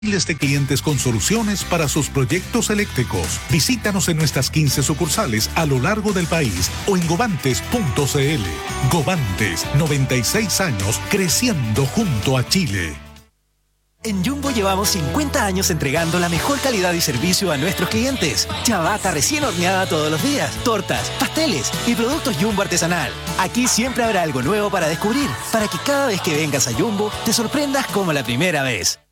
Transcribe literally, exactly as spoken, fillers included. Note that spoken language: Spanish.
Miles de clientes con soluciones para sus proyectos eléctricos. Visítanos en nuestras quince sucursales a lo largo del país o en govantes punto c l. Govantes, noventa y seis años creciendo junto a Chile. En Jumbo llevamos cincuenta años entregando la mejor calidad y servicio a nuestros clientes. Ciabatta recién horneada todos los días, tortas, pasteles y productos Jumbo artesanal. Aquí siempre habrá algo nuevo para descubrir, para que cada vez que vengas a Jumbo te sorprendas como la primera vez.